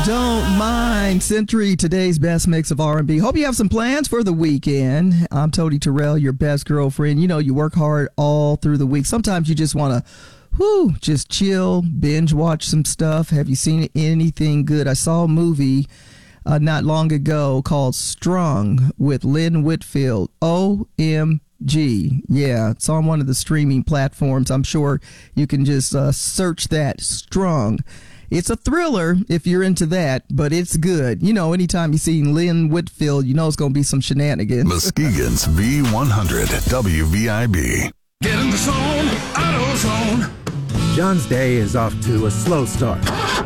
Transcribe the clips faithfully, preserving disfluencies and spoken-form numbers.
Don't Mind Century, today's best mix of R and B. Hope you have some plans for the weekend. I'm Tony Terrell, your best girlfriend. You know, you work hard all through the week. Sometimes you just want to, whoo, just chill, binge watch some stuff. Have you seen anything good? I saw a movie uh, not long ago called Strung with Lynn Whitfield. O M G. Yeah, it's on one of the streaming platforms. I'm sure you can just uh, search that, Strung. It's a thriller if you're into that, but it's good. You know, anytime you see Lynn Whitfield, you know it's going to be some shenanigans. Muskegon's V one hundred W V I B. Get in the zone, AutoZone. John's day is off to a slow start.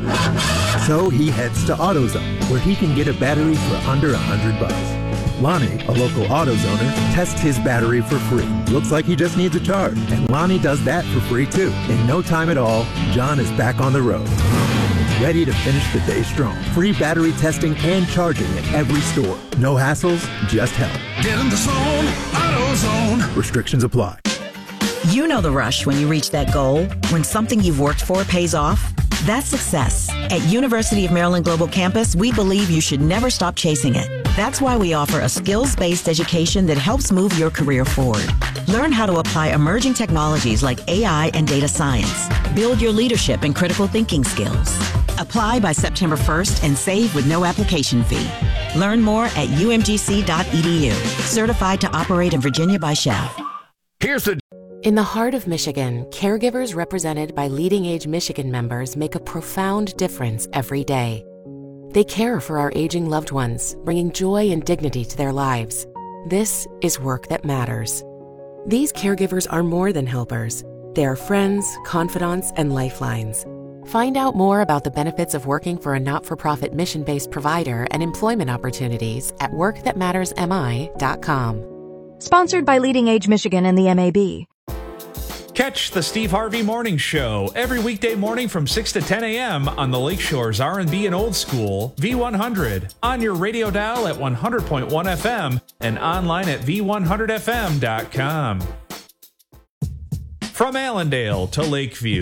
So he heads to AutoZone, where he can get a battery for under a hundred bucks. Lonnie, a local AutoZoner, tests his battery for free. Looks like he just needs a charge, and Lonnie does that for free too. In no time at all, John is back on the road, ready to finish the day strong. Free battery testing and charging at every store. No hassles, just help. Get in the zone, AutoZone. Restrictions apply. You know the rush when you reach that goal, when something you've worked for pays off. That's success. At University of Maryland Global Campus, we believe you should never stop chasing it. That's why we offer a skills-based education that helps move your career forward. Learn how to apply emerging technologies like A I and data science. Build your leadership and critical thinking skills. Apply by September first and save with no application fee. Learn more at U M G C dot E D U. Certified to operate in Virginia by S C H A F. Here's the... In the heart of Michigan, caregivers represented by Leading Age Michigan members make a profound difference every day. They care for our aging loved ones, bringing joy and dignity to their lives. This is work that matters. These caregivers are more than helpers. They are friends, confidants, and lifelines. Find out more about the benefits of working for a not-for-profit mission-based provider and employment opportunities at work that matters M I dot com. Sponsored by Leading Age Michigan and the M A B. Catch the Steve Harvey Morning Show every weekday morning from six to ten a.m. on the Lakeshore's R and B and Old School, V one hundred, on your radio dial at one hundred point one F M and online at V one hundred F M dot com. From Allendale to Lakeview.